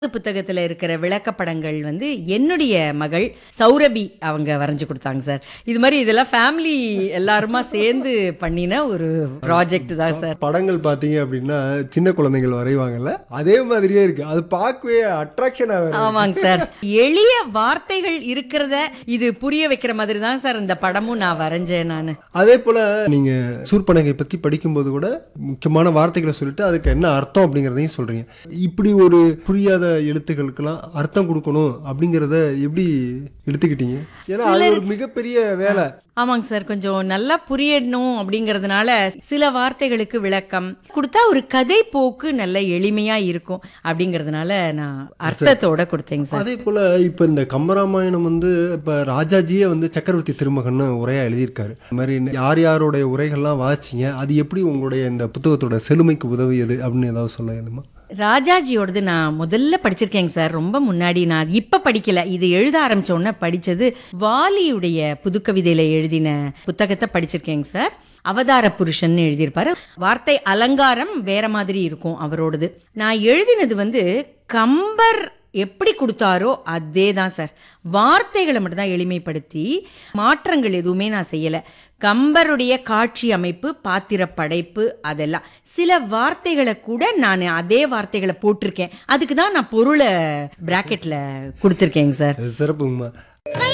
புத்தகத்துல இருக்கிற விளக்கப்படங்கள் வந்து என்னுடைய மகள் சௌரபி அவங்க வரைஞ்சு கொடுத்தாங்க சார். இது மாதிரி இதெல்லாம் ஃபேமிலி எல்லாருமா சேர்ந்து பண்ணின ஒரு ப்ராஜெக்ட் தான் சார். படங்கள் பார்த்தீங்க அப்படின்னா சின்ன குழந்தைகள் வரைவாங்கல்ல, அதே மாதிரியே இருக்கு. அது பார்க்கவே அட்ராக்ஷனா இருக்கு. ஆமாங்க சார். எளிய வார்த்தைகள் இருக்கிறத இது புரிய வைக்கிற மாதிரி தான் சார் இந்த படமும் நான் வரைஞ்சேன். நான் அதே போல நீங்க சூர்பனகை பத்தி படிக்கும்போது கூட முக்கியமான வார்த்தைகளை சொல்லிட்டு அதுக்கு என்ன அர்த்தம் அப்படிங்கறதையும் சொல்றீங்க. இப்படி ஒரு புரியாத எழுத்துக்களுக்கெல்லாம் அர்த்தம் கொடுக்கணும் அப்படிங்கறத எப்படி எடுத்துக்கிட்டீங்க? ஏன்னா அது ஒரு மிகப்பெரிய வேலை. ஆமாங்க சார். கொஞ்சம் நல்லா புரியணும் அப்படிங்கறதுனால சில வார்த்தைகளுக்கு விளக்கம் கொடுத்தா ஒரு கதை போக்கு நல்ல எளிமையா இருக்கும் அப்படிங்கறதுனால நான் அர்த்தத்தோட கொடுத்தேங்க சார். அதே போல இப்ப இந்த கம்பராமாயணம் வந்து இப்ப ராஜாஜியே வந்து சக்கரவர்த்தி திருமகன் உரையா எழுதியிருக்காரு. இந்த மாதிரி யார் யாருடைய உரைகள்லாம் வாசிச்சீங்க, அது எப்படி உங்களுடைய இந்த புத்தகத்தோட செழுமைக்கு உதவியது அப்படின்னு ஏதாவது சொல்ல வேணுமா? ராஜாஜியோடது நான் முதல்ல படிச்சிருக்கேங்க சார். ரொம்ப முன்னாடி, நான் இப்ப படிக்கல, இது எழுத ஆரம்பிச்ச உடனே படிச்சது வாலியுடைய புதுக்கவிதையில எழுதின புத்தகத்தை படிச்சிருக்கேங்க சார். அவதார புருஷன் எழுதியிருப்பாரு. வார்த்தை அலங்காரம் வேற மாதிரி இருக்கும் அவரோடது. நான் எழுதினது வந்து கம்பர் எப்படி கொடுத்தாரோ அதே தான் சார். வார்த்தைகளை மட்டும்தான் எளிமைப்படுத்தி மாற்றங்கள் எதுவுமே நான் செய்யலை. கம்பருடைய காட்சி அமைப்பு, பாத்திர படைப்பு, அதெல்லாம் சில வார்த்தைகளை கூட நான் அதே வார்த்தைகளை போட்டிருக்கேன். அதுக்கு தான் நான் பொருளை பிராக்கெட்ல கொடுத்துருக்கேங்க சார். சிறப்புங்கம்மா.